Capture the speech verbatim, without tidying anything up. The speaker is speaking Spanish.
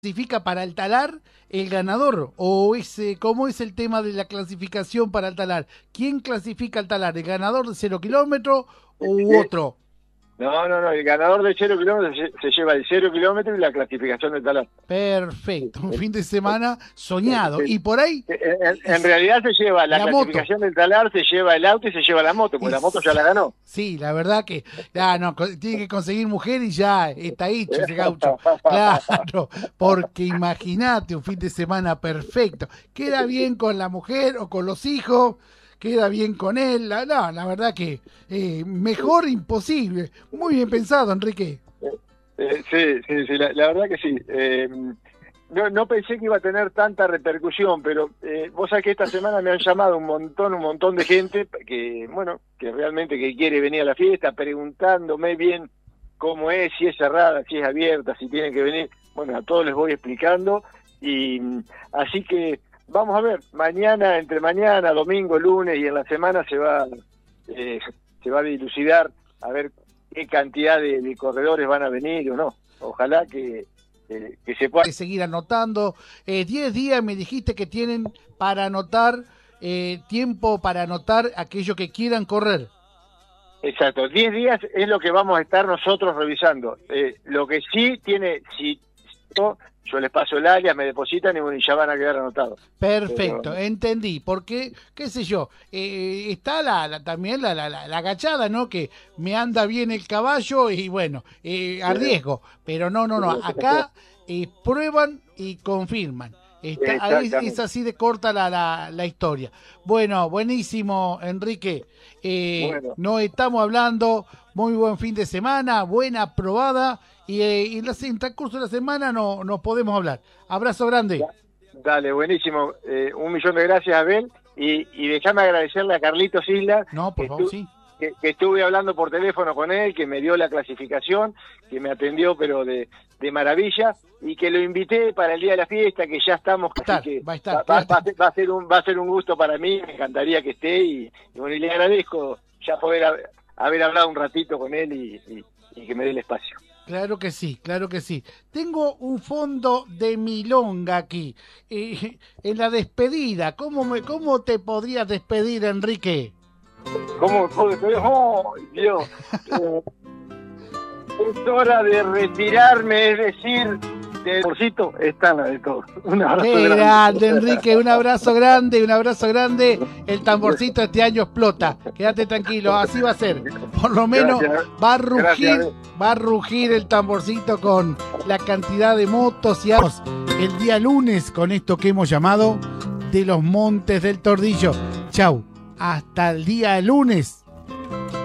clasifica para el talar el ganador? ¿O ese, cómo es el tema de la clasificación para el talar? ¿Quién clasifica al talar? ¿El ganador de cero kilómetros u otro? No, no, no, el ganador de cero kilómetros se, se lleva el cero kilómetros y la clasificación del talar. Perfecto, un fin de semana soñado. Y por ahí... En, en realidad se lleva la, la clasificación moto. del talar, se lleva el auto y se lleva la moto, porque es, la moto ya la ganó. Sí, la verdad que ya no, tiene que conseguir mujer y ya está hecho ese gaucho. Claro, porque imagínate un fin de semana perfecto. Queda bien con la mujer o con los hijos, queda bien con él. La, no, la verdad que eh, mejor imposible. Muy bien pensado, Enrique. Eh, sí, sí, sí, la, la verdad que sí. Eh, no, no pensé que iba a tener tanta repercusión, pero eh, vos sabés que esta semana me han llamado un montón, un montón de gente que, bueno, que realmente que quiere venir a la fiesta, preguntándome bien cómo es, si es cerrada, si es abierta, si tienen que venir. Bueno, a todos les voy explicando y así que vamos a ver, mañana, entre mañana, domingo, lunes y en la semana se va eh, se va a dilucidar a ver qué cantidad de, de corredores van a venir o no. Ojalá que, eh, que se pueda seguir anotando. Eh, diez días me dijiste que tienen para anotar, eh, tiempo para anotar aquellos que quieran correr. Exacto, diez días es lo que vamos a estar nosotros revisando. Eh, lo que sí tiene, si yo, yo les paso el alias, me depositan y, bueno, y ya van a quedar anotados. Perfecto, Pero... entendí, porque, qué sé yo, eh, está la, la también la, la, la, la agachada, ¿no? Que me anda bien el caballo y bueno, eh, arriesgo, pero no, no, no, acá eh, prueban y confirman. Está, es, es así de corta la, la, la historia. Bueno, buenísimo, Enrique. Eh, bueno. Nos estamos hablando. Muy buen fin de semana, buena probada. Y, eh, y en el transcurso de la semana no, nos podemos hablar. Abrazo grande. Dale, buenísimo. Eh, un millón de gracias, Abel. Y, y déjame agradecerle a Carlitos Isla. No, por favor, sí. Que, que estuve hablando por teléfono con él, que me dio la clasificación, que me atendió pero de, de maravilla, y que lo invité para el día de la fiesta, que ya estamos, va así que va a, estar, va, va, va, a ser, va, a ser un, va a ser un gusto para mí, me encantaría que esté, y, y bueno, y le agradezco ya poder haber, haber hablado un ratito con él y, y, y que me dé el espacio. Claro que sí, claro que sí. Tengo un fondo de milonga aquí, eh, en la despedida. ¿Cómo, me, ¿Cómo te podrías despedir, Enrique? ¿Cómo? ¡Oh, Dios! Eh, es hora de retirarme, es decir, del bolsito está la de todo. Un abrazo Qué grande, grande, Enrique, un abrazo grande, un abrazo grande. El tamborcito este año explota. Quédate tranquilo, así va a ser. Por lo menos gracias, va a rugir, gracias. va a rugir el tamborcito con la cantidad de motos y autos el día lunes con esto que hemos llamado de los Montes del Tordillo. Chau. Hasta el día lunes.